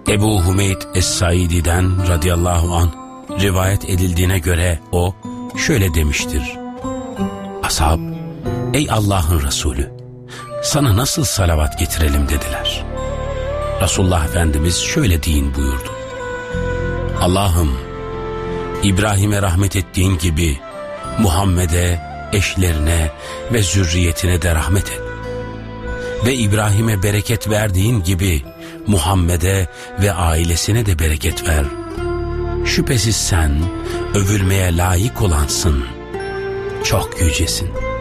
Ebu Hümeyd Es-Saidi'den radıyallahu anh rivayet edildiğine göre o şöyle demiştir: ashab, ey Allah'ın Resulü, sana nasıl salavat getirelim dediler. Resulullah Efendimiz şöyle deyin buyurdu: Allah'ım, İbrahim'e rahmet ettiğin gibi Muhammed'e, eşlerine ve zürriyetine de rahmet et. Ve İbrahim'e bereket verdiğin gibi Muhammed'e ve ailesine de bereket ver. Şüphesiz sen övülmeye layık olansın, çok yücesin.